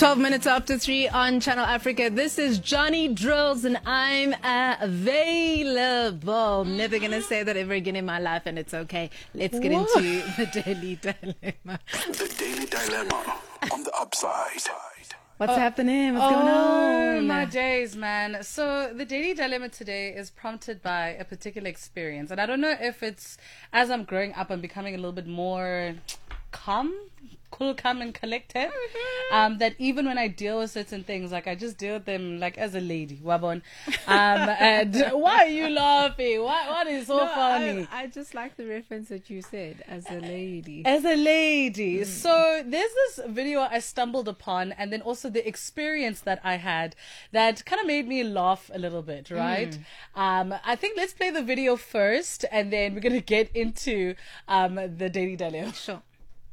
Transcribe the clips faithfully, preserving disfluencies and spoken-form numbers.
twelve minutes after three on Channel Africa. This is Johnny Drills and I'm available. Never going to say that ever again in my life, and it's okay. Let's get Whoa. into the Daily Dilemma. The Daily Dilemma on the upside. What's oh, happening? What's oh, going on? Oh, my days, man. So the Daily Dilemma today is prompted by a particular experience. And I don't know if it's, as I'm growing up, I'm becoming a little bit more calm, cool, calm and collected. Mm-hmm. Um, that even when I deal with certain things, like I just deal with them like as a lady. Wabon. Um, and why are you laughing? What, what is so no, funny? I, I just like the reference that you said, as a lady. As a lady. Mm. So there's this video I stumbled upon, and then also the experience that I had that kind of made me laugh a little bit, right? Mm. Um, I think let's play the video first, and then we're going to get into um, the Daily Dilemma. Sure.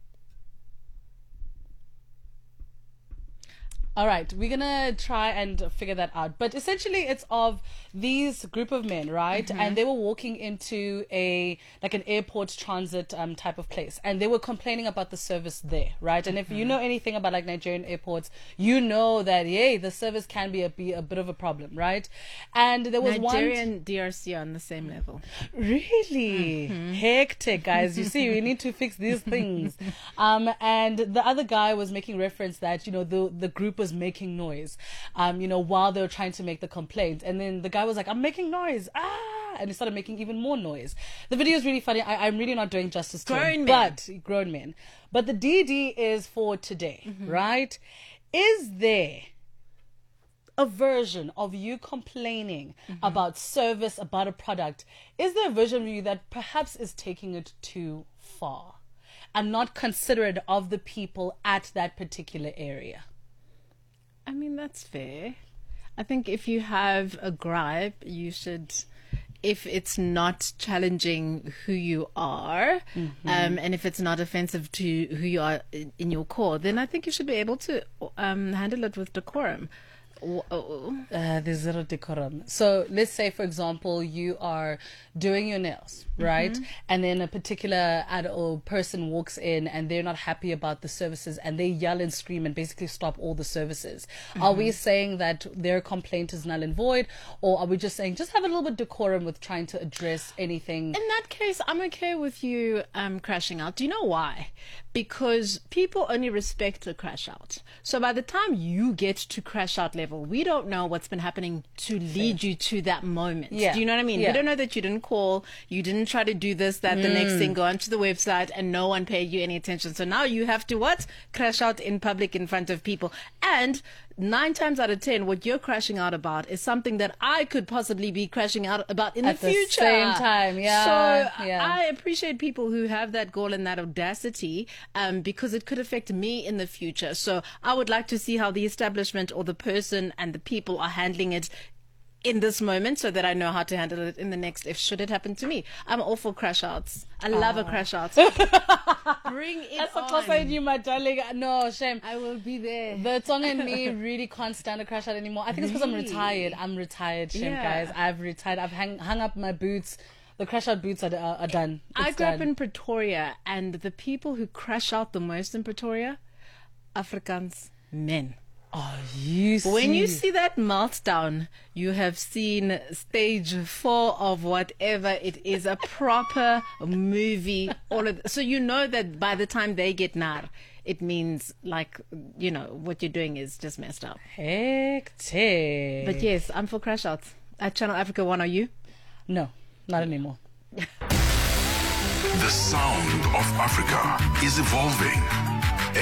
All right, we're going to try and figure that out. But essentially, it's of these group of men, right? Mm-hmm. And they were walking into a, like an airport transit um, type of place. And they were complaining about the service there, right? And mm-hmm. if you know anything about like Nigerian airports, you know that, yay, the service can be a, be a bit of a problem, right? And there was Nigerian one... Nigerian D R C on the same level. Really? Mm-hmm. Hectic, guys. You see, we need to fix these things. Um, and the other guy was making reference that, you know, the, the group was making noise, um, you know, while they were trying to make the complaint. And then the guy was like, I'm making noise. Ah! And he started making even more noise. The video is really funny. I, I'm really not doing justice to grown it. Men. But grown men. But the D D is for today, mm-hmm. right? Is there a version of you complaining mm-hmm. about service, about a product? Is there a version of you that perhaps is taking it too far and not considerate of the people at that particular area? I mean, that's fair. I think if you have a gripe, you should, if it's not challenging who you are, mm-hmm. um, and if it's not offensive to who you are in, in your core, then I think you should be able to um, handle it with decorum. Uh, there's zero decorum. So let's say, for example, you are doing your nails, right? Mm-hmm. And then a particular adult person walks in and they're not happy about the services and they yell and scream and basically stop all the services. Mm-hmm. Are we saying that their complaint is null and void, or are we just saying just have a little bit decorum with trying to address anything? In that case, I'm okay with you um, crashing out. Do you know why? Because people only respect the crash out. So by the time you get to crash out level, we don't know what's been happening to lead you to that moment. Yeah. Do you know what I mean? Yeah. We don't know that you didn't call, you didn't try to do this, that, mm. the next thing, go onto the website, and no one paid you any attention. So now you have to what? Crash out in public in front of people. And nine times out of ten, what you're crashing out about is something that I could possibly be crashing out about in At the future. At the same time, yeah. So yeah. I appreciate people who have that goal and that audacity, um, because it could affect me in the future. So I would like to see how the establishment or the person and the people are handling it in this moment, so that I know how to handle it in the next, if should it happen to me. I'm all for crash outs. I love oh. a crash out. Bring it That's on. That's what I you, my darling. No, shame. I will be there. The tongue and me really can't stand a crash out anymore. I think it's because I'm retired. I'm retired, shame, yeah. guys. I've retired. I've hang, hung up my boots. The crash out boots are, are, are done. It's I grew done. up in Pretoria, and the people who crash out the most in Pretoria, Afrikaans men. Oh, you see. When you see that meltdown, you have seen stage four of whatever it is, a proper movie. All of so you know that by the time they get nar, it means like, you know, what you're doing is just messed up. Hectic. But yes, I'm for crash outs. At Channel Africa One, are you? No, not anymore. The sound of Africa is evolving.